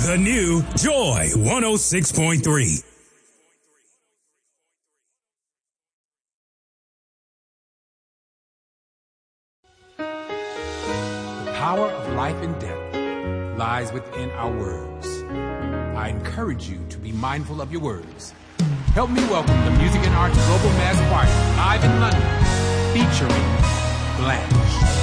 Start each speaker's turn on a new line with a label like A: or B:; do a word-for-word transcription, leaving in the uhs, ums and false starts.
A: The new Joy one oh six point three.
B: The power of life and death lies within our words. I encourage you to be mindful of your words. Help me welcome the Music and Arts Global Mass Choir live in London, featuring Blanche.